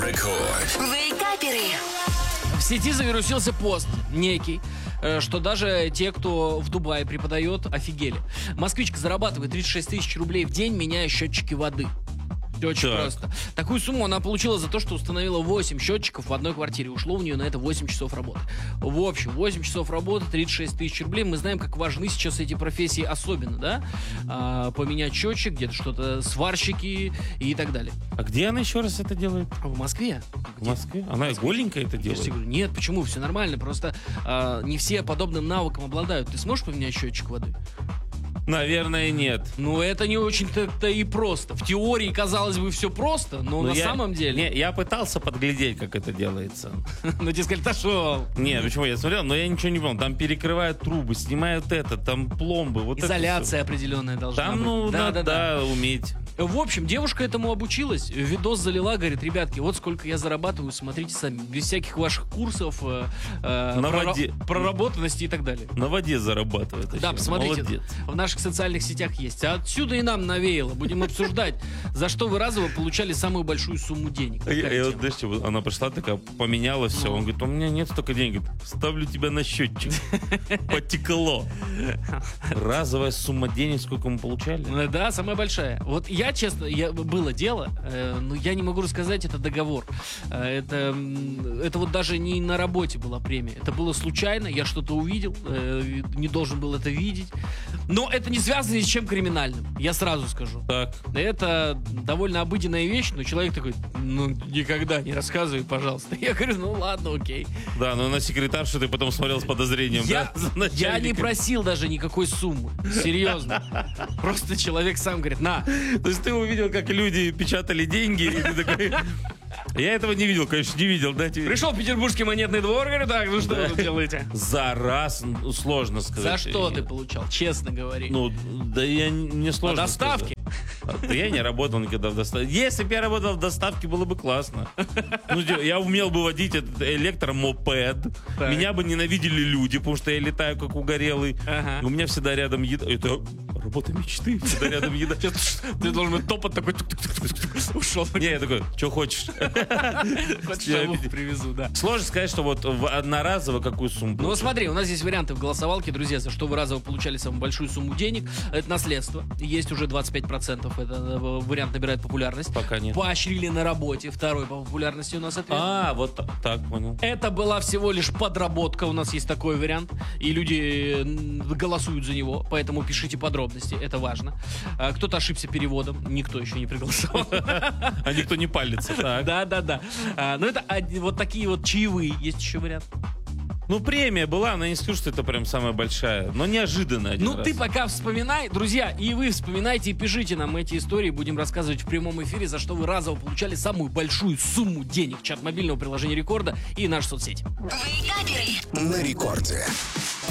Рекорд. Вейкаперы. В сети завирусился пост некий, что даже те, кто в Дубае преподает, офигели. Москвичка зарабатывает 36 тысяч рублей в день, меняя счетчики воды. Очень просто. Такую сумму она получила за то, что установила 8 счетчиков в одной квартире. Ушло у нее на это 8 часов работы. В общем, 8 часов работы, 36 тысяч рублей. Мы знаем, как важны сейчас эти профессии особенно, да? Поменять счетчик, где-то что-то, сварщики и так далее. А где она еще раз это делает? В Москве. В Москве? Она голенькая это Я делает? тебе говорю, нет, почему? Все нормально. Просто не все подобным навыком обладают. Ты сможешь поменять счетчик воды? Наверное, нет. Ну, это не очень-то и просто. В теории, казалось бы, все просто, но на самом деле... Я пытался подглядеть, как это делается. Ну, тебе сказали, шел. Нет, почему? Я смотрел, но я ничего не понял. Там перекрывают трубы, снимают это, там пломбы. Вот Изоляция определенная должна быть. Там, да, уметь. В общем, девушка этому обучилась, видос залила, говорит, ребятки, вот сколько я зарабатываю, смотрите сами, без всяких ваших курсов, проработанности и так далее. На воде зарабатывает. Да, посмотрите, молодец. в наших социальных сетях есть. А отсюда и нам навеяло. Будем обсуждать, за что вы разово получали самую большую сумму денег. Она пришла такая, поменяла все. Он говорит, у меня нет столько денег. Ставлю тебя на счетчик. Потекло. Разовая сумма денег, сколько мы получали? Да, самая большая. Вот я, честно, было дело, но я не могу рассказать, это договор. Это вот даже не на работе была премия. Это было случайно, я что-то увидел, не должен был это видеть. Но это не связано ни с чем криминальным, я сразу скажу. Так. Это довольно обыденная вещь, но человек такой, ну, никогда не рассказывай, пожалуйста. Я говорю, ну ладно, окей. Да, но на секретаршу ты потом смотрел с подозрением, я не начальником. просил даже никакой суммы. Серьезно. Просто человек сам говорит, на. То есть ты увидел, как люди печатали деньги, и ты такой... Я этого не видел, конечно, не видел. Пришел в Петербургский монетный двор, говорит, так, ну что вы тут делаете? За раз, сложно сказать. За что ты получал, честно говори? Ну, да я не сложно По доставке? Да я не работал никогда в доставке. Если бы я работал в доставке, было бы классно. Ну, я умел бы водить этот электромопед. Так. Меня бы ненавидели люди, потому что я летаю как угорелый. Ага. У меня всегда рядом еда. Это работа мечты. Всегда ряддом еда. Ты должен быть топот такой, ушел. Не, я такой, что хочешь? Привезу, да. Сложно сказать, что вот одноразово какую сумму. Ну смотри, у нас здесь варианты в голосовалке, друзья, за что вы разово получали самую большую сумму денег. Это наследство. Есть уже 25%. Это вариант набирает популярность. Пока нет. Поощрили на работе. Второй по популярности у нас ответ. Вот так, понял. Это была всего лишь подработка. У нас есть такой вариант. И люди голосуют за него. Поэтому пишите подробности. Это важно. Кто-то ошибся переводом. Никто еще не проголосовал. А никто не палится. Так. Да. Но это вот такие вот чаевые. Есть еще вариант. Ну, премия была, но я не скажу, что это прям самая большая, но неожиданно один раз. Ты пока вспоминай, друзья, и вы вспоминайте и пишите нам эти истории. Будем рассказывать в прямом эфире, за что вы разово получали самую большую сумму денег. Чат мобильного приложения Рекорда и наши соцсети. Вейкаперы. На рекорде.